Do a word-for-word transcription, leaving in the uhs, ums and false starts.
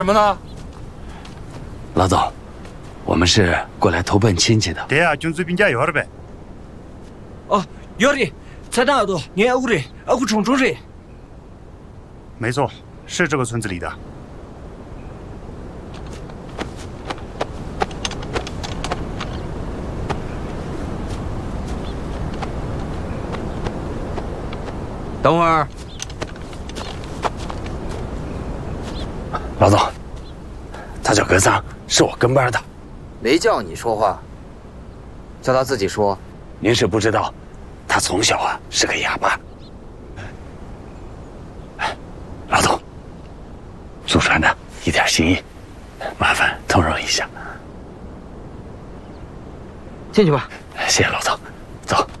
什么呢？ 老总，我们是过来投奔亲戚的。 对呀，军水兵家一会儿呗。 哦，有的，在哪都年五的，二个冲冲人。 没错，是这个村子里的。 等会儿， 老总，他叫格桑，是我跟班的。 没叫你说话，叫他自己说。 您是不知道，他从小啊是个哑巴。老总，祖传的一点心意，麻烦通融一下。 进去吧。 谢谢老总，走。